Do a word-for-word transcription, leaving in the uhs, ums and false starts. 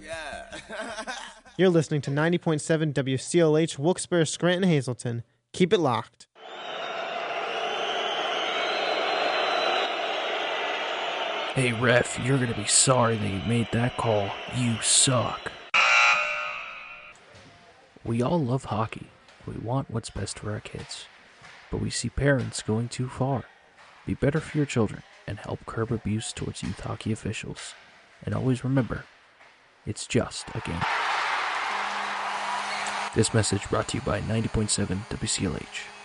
Yeah. You're listening to ninety point seven W C L H, Wilkes-Barre, Scranton, Hazleton. Keep it locked. Hey, ref, you're going to be sorry that you made that call. You suck. We all love hockey. We want what's best for our kids. But we see parents going too far. Be better for your children and help curb abuse towards youth hockey officials. And always remember, it's just a game. This message brought to you by ninety point seven W C L H.